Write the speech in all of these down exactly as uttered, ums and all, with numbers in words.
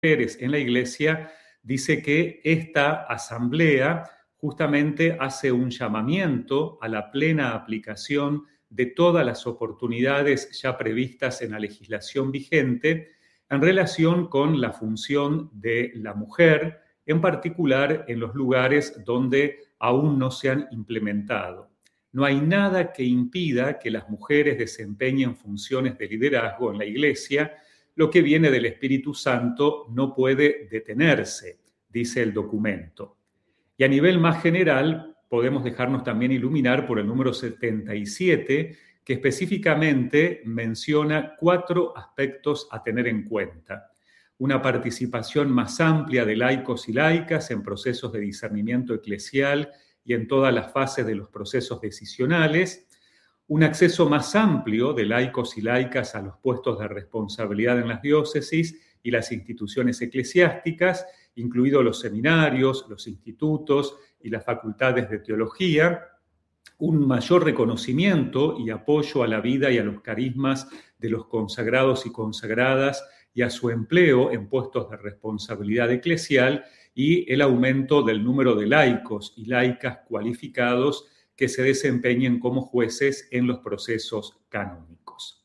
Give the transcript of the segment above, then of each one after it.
mujeres en la Iglesia, dice que esta asamblea justamente hace un llamamiento a la plena aplicación de todas las oportunidades ya previstas en la legislación vigente en relación con la función de la mujer, en particular en los lugares donde aún no se han implementado. No hay nada que impida que las mujeres desempeñen funciones de liderazgo en la Iglesia. Lo que viene del Espíritu Santo no puede detenerse, dice el documento. Y a nivel más general, podemos dejarnos también iluminar por el número setenta y siete, que específicamente menciona cuatro aspectos a tener en cuenta. Una participación más amplia de laicos y laicas en procesos de discernimiento eclesial y en todas las fases de los procesos decisionales. Un acceso más amplio de laicos y laicas a los puestos de responsabilidad en las diócesis y las instituciones eclesiásticas, incluidos los seminarios, los institutos y las facultades de teología. Un mayor reconocimiento y apoyo a la vida y a los carismas de los consagrados y consagradas y a su empleo en puestos de responsabilidad eclesial, y el aumento del número de laicos y laicas cualificados que se desempeñen como jueces en los procesos canónicos.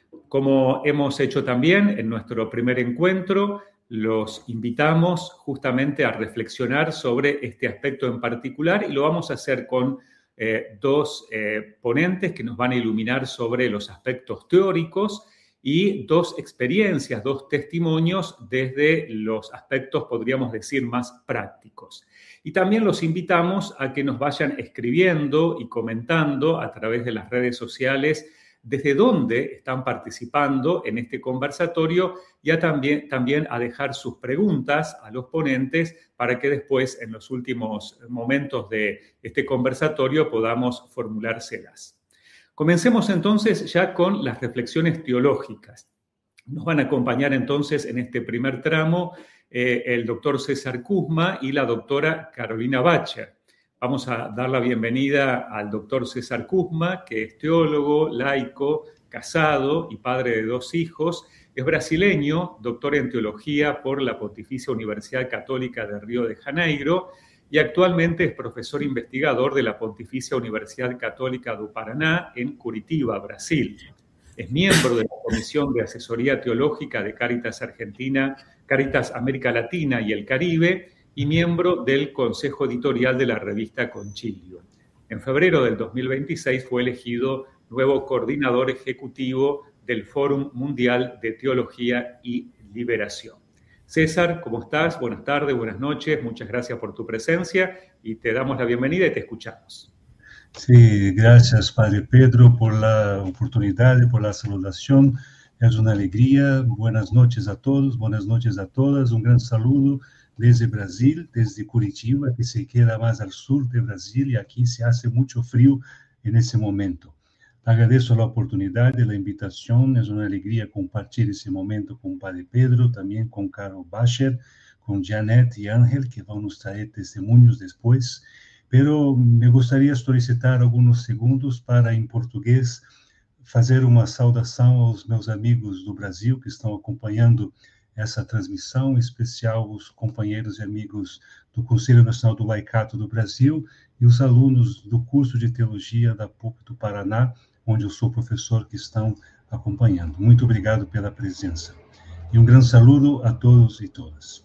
Como hemos hecho también en nuestro primer encuentro, los invitamos justamente a reflexionar sobre este aspecto en particular, y lo vamos a hacer con eh, dos eh, ponentes que nos van a iluminar sobre los aspectos teóricos y dos experiencias, dos testimonios desde los aspectos, podríamos decir, más prácticos. Y también los invitamos a que nos vayan escribiendo y comentando a través de las redes sociales desde dónde están participando en este conversatorio, y a también, también a dejar sus preguntas a los ponentes para que después, en los últimos momentos de este conversatorio, podamos formulárselas. Comencemos entonces ya con las reflexiones teológicas. Nos van a acompañar entonces en este primer tramo eh, el doctor César Kuzma y la doctora Carolina Bacher. Vamos a dar la bienvenida al doctor César Kuzma, que es teólogo, laico, casado y padre de dos hijos. Es brasileño, doctor en teología por la Pontificia Universidad Católica de Río de Janeiro, y actualmente es profesor investigador de la Pontificia Universidad Católica do Paraná en Curitiba, Brasil. Es miembro de la Comisión de Asesoría Teológica de Cáritas Argentina, Cáritas América Latina y el Caribe, y miembro del Consejo Editorial de la revista Concilio. En febrero del dos mil veintiséis fue elegido nuevo coordinador ejecutivo del Fórum Mundial de Teología y Liberación. César, ¿cómo estás? Buenas tardes, buenas noches, muchas gracias por tu presencia y te damos la bienvenida y te escuchamos. Sí, gracias Padre Pedro por la oportunidad y por la saludación. Es una alegría. Buenas noches a todos, buenas noches a todas. Un gran saludo desde Brasil, desde Curitiba, que se queda más al sur de Brasil, y aquí se hace mucho frío en ese momento. Agradezco la oportunidad de la invitación. Es una alegría compartir ese momento con Padre Pedro, también con Carol Bacher, con Janet y Ángel, que van a traer testimonios después. Pero me gustaría solicitar algunos segundos para, en portugués, fazer uma saudação aos meus amigos do Brasil que estão acompanhando essa transmissão, em especial os companheiros e amigos do Conselho Nacional do Laicato do Brasil e os alunos do curso de Teologia da P U C do Paraná, onde eu sou professor, que estão acompanhando. Muito obrigado pela presença. E um grande saludo a todos e todas.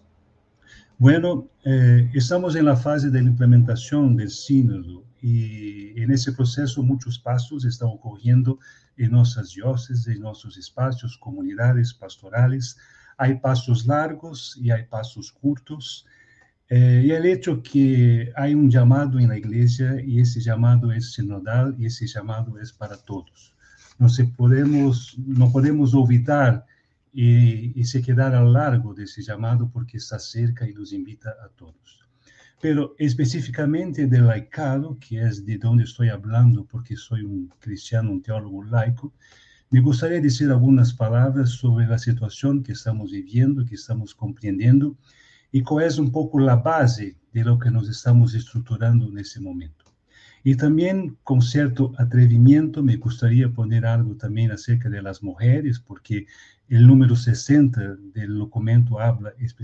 Bueno, eh, estamos en la fase de la implementación del sínodo, y en ese proceso muchos pasos están ocurriendo en nuestras diócesis, en nuestros espacios, comunidades pastorales. Hay pasos largos y hay pasos cortos, eh, y el hecho que hay un llamado en la iglesia, y ese llamado es sinodal, y ese llamado es para todos. No, se podemos, no podemos olvidar Y, y se quedar al largo de ese llamado, porque está cerca y nos invita a todos. Pero específicamente del laicado, que es de donde estoy hablando, porque soy un cristiano, un teólogo laico, me gustaría decir algunas palabras sobre la situación que estamos viviendo, que estamos comprendiendo, y cuál es un poco la base de lo que nos estamos estructurando en ese momento. Y también, con cierto atrevimiento, me gustaría poner algo también acerca de las mujeres, porque o número sessenta do documento habla